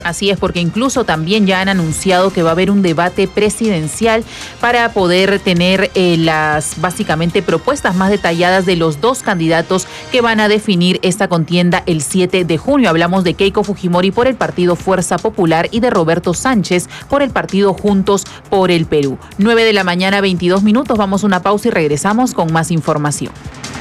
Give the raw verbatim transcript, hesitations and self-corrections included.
Así es, porque incluso también ya han anunciado que va a haber un debate presidencial para poder tener eh, las básicamente propuestas más detalladas de los dos candidatos que van a definir esta contienda el siete de junio. Hablamos de Keiko Fujimori por el partido Fuerza Popular y de Roberto Sánchez por el partido Juntos por el Perú. nueve de la mañana, veintidós minutos. Vamos a una pausa y regresamos con más información.